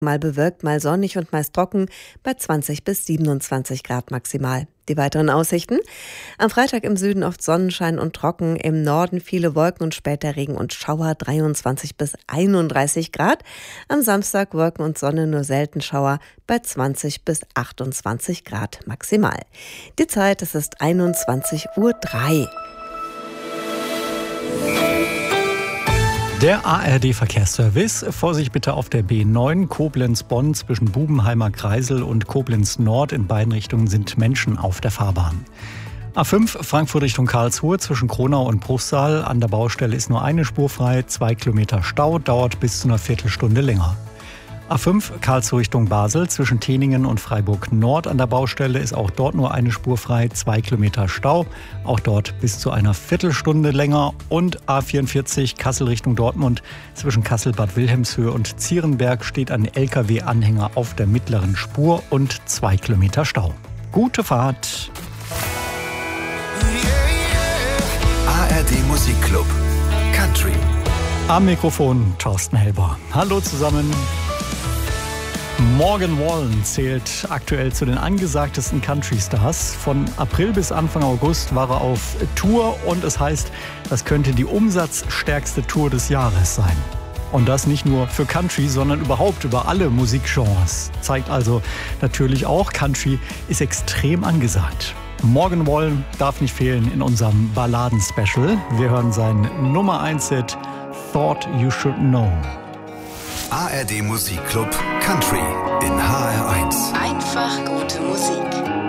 Mal bewölkt, mal sonnig und meist trocken bei 20 bis 27 Grad maximal. Die weiteren Aussichten: am Freitag im Süden oft Sonnenschein und trocken, im Norden viele Wolken und später Regen und Schauer, 23 bis 31 Grad. Am Samstag Wolken und Sonne, nur selten Schauer bei 20 bis 28 Grad maximal. Die Zeit, es ist 21:03 Uhr. Der ARD-Verkehrsservice. Vorsicht bitte auf der B9 Koblenz-Bonn zwischen Bubenheimer Kreisel und Koblenz Nord. In beiden Richtungen sind Menschen auf der Fahrbahn. A5 Frankfurt Richtung Karlsruhe zwischen Kronau und Bruchsal. An der Baustelle ist nur eine Spur frei. 2 Kilometer Stau, dauert bis zu einer Viertelstunde länger. A5 Karlsruhe Richtung Basel zwischen Teningen und Freiburg Nord. An der Baustelle ist auch dort nur eine Spur frei, 2 Kilometer Stau, auch dort bis zu einer Viertelstunde länger. Und A44 Kassel Richtung Dortmund zwischen Kassel-Bad Wilhelmshöhe und Zierenberg steht ein LKW-Anhänger auf der mittleren Spur und 2 Kilometer Stau. Gute Fahrt! ARD Musikclub Country. Am Mikrofon Thorsten Helber. Hallo zusammen. Morgan Wallen zählt aktuell zu den angesagtesten Country-Stars. Von April bis Anfang August war er auf Tour und es heißt, das könnte die umsatzstärkste Tour des Jahres sein. Und das nicht nur für Country, sondern überhaupt über alle Musikgenres. Zeigt also natürlich auch, Country ist extrem angesagt. Morgan Wallen darf nicht fehlen in unserem Balladen-Special. Wir hören sein Nummer 1-Hit Thought You Should Know. ARD Musikclub Country in HR1. Einfach gute Musik.